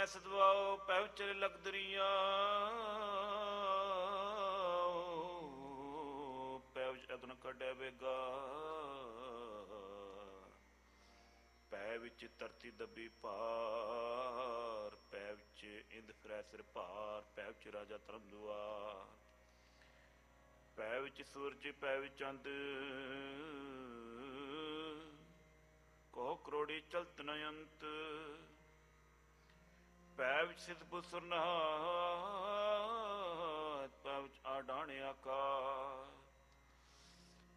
ਮੈਂ ਸਦਵਾਓ ਪੈ ਵਿਚਰੇ ਲਗਦਰੀਆਂ ਪੈ ਵਿੱਚ ਅਗਨ ਕੱਢਿਆ ਵੇਗਾ ਪੈ ਵਿੱਚ ਧਰਤੀ ਦੱਬੀ ਭਾਰ ਪੈ ਵਿੱਚ ਇੰਦ ਫਿਰੈ ਸਿਰ ਭਾਰ ਪੈ ਵਿੱਚ ਰਾਜਾ ਧਰਮ ਦੁਆਰ ਪੈ ਵਿੱਚ ਸੂਰਜ ਪੈ ਵਿੱਚ ਚੰਦ ਕਹੋ ਕਰੋੜੀ ਚਲਤ ਨ ਅੰਤ ਪੈ ਵਿੱਚ ਸਿਧ ਬੁੱਧ ਸੁਰਨਾਥ ਪੈ ਵਿੱਚ ਆਡਾਣੇ ਆਕਾਸ਼